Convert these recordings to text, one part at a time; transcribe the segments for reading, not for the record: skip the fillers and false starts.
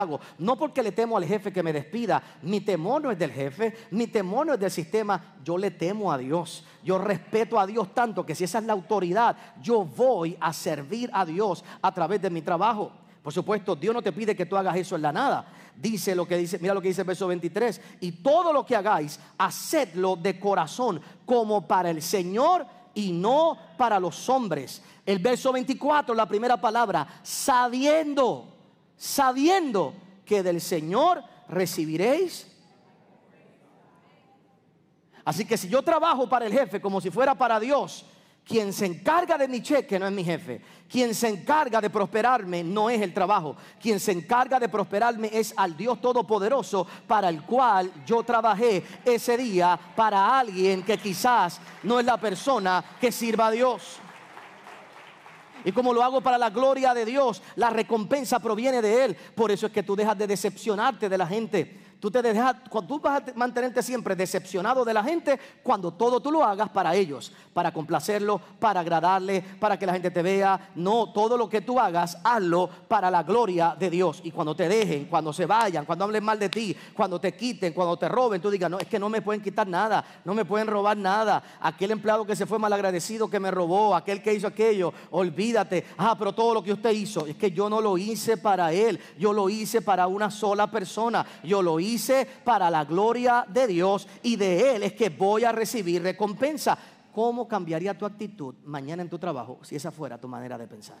No porque le temo al jefe que me despida. Mi temor no es del jefe, mi temor no es del sistema. Yo le temo a Dios. Yo respeto a Dios tanto que si esa es la autoridad, yo voy a servir a Dios a través de mi trabajo. Por supuesto, Dios no te pide que tú hagas eso en la nada. Dice lo que dice, mira lo que dice el verso 23. Y todo lo que hagáis, hacedlo de corazón, como para el Señor y no para los hombres. El verso 24, la primera palabra, sabiendo que del Señor recibiréis. Así que si yo trabajo para el jefe como si fuera para Dios, quien se encarga de mi cheque no es mi jefe. Quien se encarga de prosperarme no es el trabajo. Quien se encarga de prosperarme es al Dios Todopoderoso, para el cual yo trabajé ese día para alguien que quizás no es la persona que sirva a Dios. Y como lo hago para la gloria de Dios, la recompensa proviene de Él. Por eso es que tú dejas de decepcionarte de la gente. Tú vas a mantenerte siempre decepcionado de la gente cuando todo tú lo hagas para ellos, para complacerlos, para agradarle, para que la gente te vea. No, todo lo que tú hagas, hazlo para la gloria de Dios. Y cuando te dejen, cuando se vayan, cuando hablen mal de ti, cuando te quiten, cuando te roben, tú digas, no, es que no me pueden quitar nada, no me pueden robar nada. Aquel empleado que se fue malagradecido que me robó, aquel que hizo aquello, olvídate. Pero todo lo que usted hizo, es que yo no lo hice para él, yo lo hice para una sola persona, yo lo hice para la gloria de Dios, y de Él es que voy a recibir recompensa. ¿Cómo cambiaría tu actitud mañana en tu trabajo si esa fuera tu manera de pensar?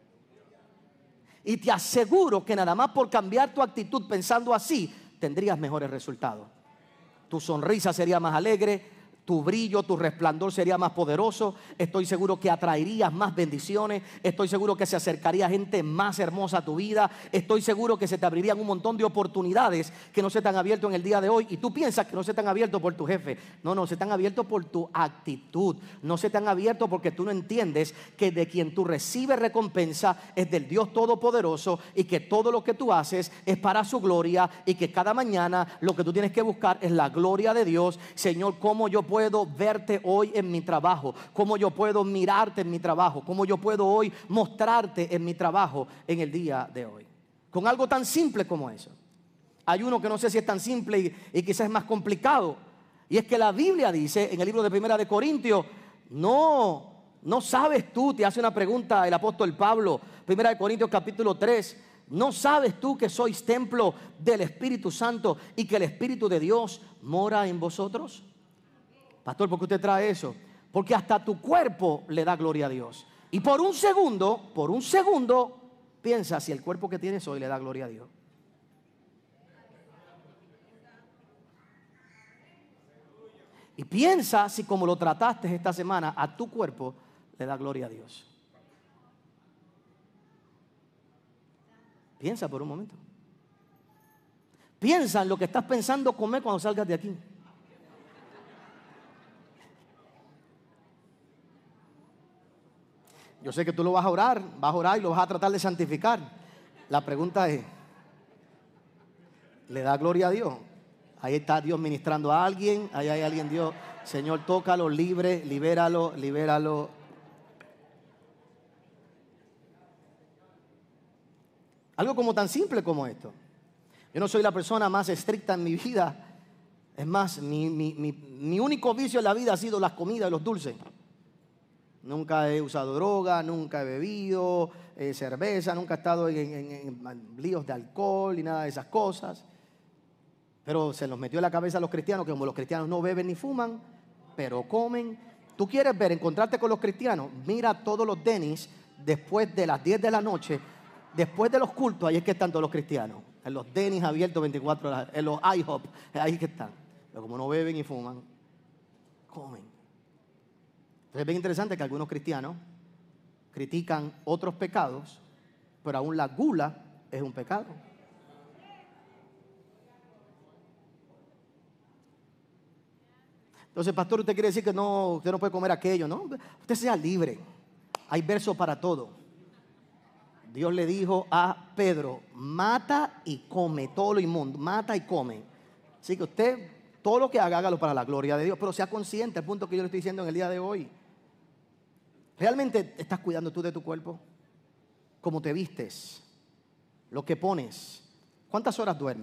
Y te aseguro que nada más por cambiar tu actitud pensando así, tendrías mejores resultados. Tu sonrisa sería más alegre, tu brillo, tu resplandor sería más poderoso. Estoy seguro que atraerías más bendiciones. Estoy seguro que se acercaría gente más hermosa a tu vida. Estoy seguro que se te abrirían un montón de oportunidades que no se te han abierto en el día de hoy. Y tú piensas que no se te han abierto por tu jefe. No, se te han abierto por tu actitud. No se te han abierto porque tú no entiendes que de quien tú recibes recompensa es del Dios Todopoderoso, y que todo lo que tú haces es para su gloria, y que cada mañana lo que tú tienes que buscar es la gloria de Dios. Señor, ¿cómo yo puedo verte hoy en mi trabajo? ¿Cómo yo puedo mirarte en mi trabajo? ¿Cómo yo puedo hoy mostrarte en mi trabajo en el día de hoy? Con algo tan simple como eso. Hay uno que no sé si es tan simple y quizás es más complicado, y es que la Biblia dice en el libro de Primera de Corintios, no sabes tú, te hace una pregunta el apóstol Pablo, Primera de Corintios capítulo 3, ¿no sabes tú que sois templo del Espíritu Santo y que el Espíritu de Dios mora en vosotros? Pastor, ¿por qué usted trae eso? Porque hasta tu cuerpo le da gloria a Dios. Y por un segundo, piensa si el cuerpo que tienes hoy le da gloria a Dios. Y piensa si como lo trataste esta semana, a tu cuerpo le da gloria a Dios. Piensa por un momento. Piensa en lo que estás pensando comer cuando salgas de aquí. Yo sé que tú lo vas a orar y lo vas a tratar de santificar. La pregunta es, ¿le da gloria a Dios? Ahí está Dios ministrando a alguien, ahí hay alguien, Dios, Señor, tócalo, libre, libéralo. Algo como tan simple como esto. Yo no soy la persona más estricta en mi vida. Es más, mi único vicio en la vida ha sido las comidas y los dulces. Nunca he usado droga, nunca he bebido cerveza, nunca he estado en líos de alcohol y nada de esas cosas. Pero se nos metió en la cabeza a los cristianos que como los cristianos no beben ni fuman, pero comen. ¿Tú quieres encontrarte con los cristianos? Mira todos los Denny's después de las 10 de la noche, después de los cultos, ahí es que están todos los cristianos. En los Denny's abiertos 24 horas, en los IHOP, ahí es que están. Pero como no beben y fuman, comen. Entonces es bien interesante que algunos cristianos critican otros pecados, pero aún la gula es un pecado. Entonces, pastor, usted quiere decir que usted no puede comer aquello, ¿no? Usted sea libre. Hay verso para todo. Dios le dijo a Pedro, mata y come todo lo inmundo, mata y come. Así que usted, todo lo que haga, hágalo para la gloria de Dios, pero sea consciente, al punto que yo le estoy diciendo en el día de hoy. ¿Realmente estás cuidando tú de tu cuerpo? ¿Cómo te vistes? ¿Lo que pones? ¿Cuántas horas duerme?